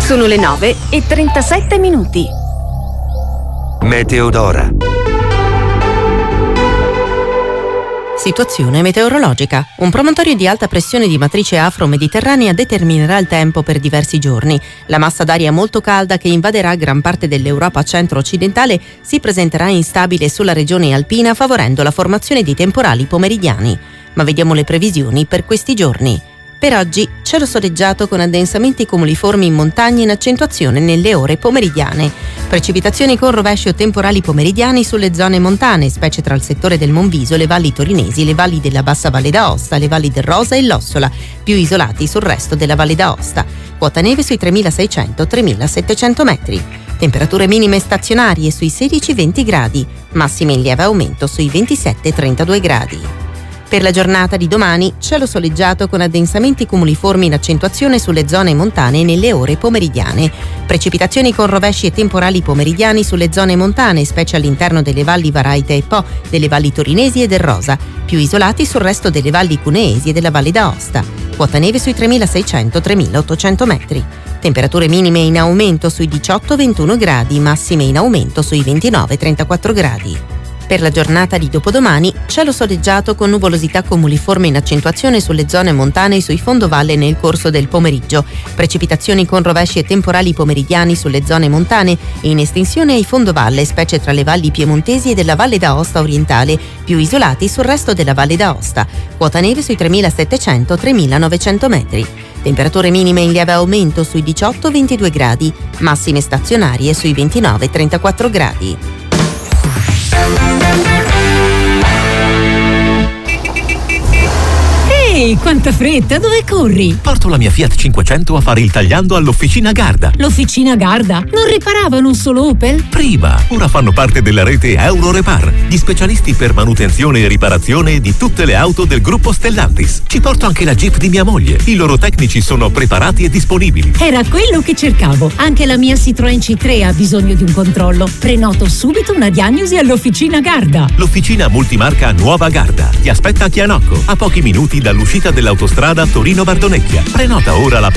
Sono le 9:37. Meteodora. Situazione meteorologica. Un promontorio di alta pressione di matrice afro-mediterranea determinerà il tempo per diversi giorni. La massa d'aria molto calda che invaderà gran parte dell'Europa centro-occidentale si presenterà instabile sulla regione alpina, favorendo la formazione di temporali pomeridiani. Ma vediamo le previsioni per questi giorni. Per oggi cielo soleggiato con addensamenti cumuliformi in montagna in accentuazione nelle ore pomeridiane. Precipitazioni con rovesci o temporali pomeridiani sulle zone montane, specie tra il settore del Monviso, le valli torinesi, le valli della Bassa Valle d'Aosta, le valli del Rosa e l'Ossola, più isolati sul resto della Valle d'Aosta. Quota neve sui 3.600-3.700 metri. Temperature minime stazionarie sui 16-20 gradi, massime in lieve aumento sui 27-32 gradi. Per la giornata di domani, cielo soleggiato con addensamenti cumuliformi in accentuazione sulle zone montane nelle ore pomeridiane. Precipitazioni con rovesci e temporali pomeridiani sulle zone montane, specie all'interno delle valli Varaite e Po, delle valli torinesi e del Rosa, più isolati sul resto delle valli cuneesi e della Valle d'Aosta. Quota neve sui 3.600-3.800 metri. Temperature minime in aumento sui 18-21 gradi, massime in aumento sui 29-34 gradi. Per la giornata di dopodomani, cielo soleggiato con nuvolosità cumuliforme in accentuazione sulle zone montane e sui fondovalle nel corso del pomeriggio. Precipitazioni con rovesci e temporali pomeridiani sulle zone montane e in estensione ai fondovalle, specie tra le valli piemontesi e della Valle d'Aosta orientale, più isolati sul resto della Valle d'Aosta. Quota neve sui 3.700-3.900 metri. Temperature minime in lieve aumento sui 18-22 gradi, massime stazionarie sui 29-34 gradi. Ehi, quanta fretta, dove corri? Porto la mia Fiat 500 a fare il tagliando all'Officina Garda. L'Officina Garda? Non riparavano solo Opel? Prima, ora fanno parte della rete Eurorepar, gli specialisti per manutenzione e riparazione di tutte le auto del gruppo Stellantis. Ci porto anche la Jeep di mia moglie. I loro tecnici sono preparati e disponibili. Era quello che cercavo. Anche la mia Citroën C3 ha bisogno di un controllo. Prenoto subito una diagnosi all'Officina Garda. L'Officina multimarca Nuova Garda ti aspetta a Chianocco, a pochi minuti dall'uscita dell'autostrada Torino-Bardonecchia. Prenota ora la